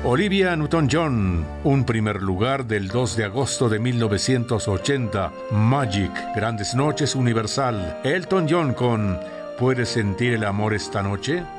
Olivia Newton-John, un primer lugar del 2 de agosto de 1980. Magic, Grandes Noches Universal. Elton John con ¿Puedes sentir el amor esta noche?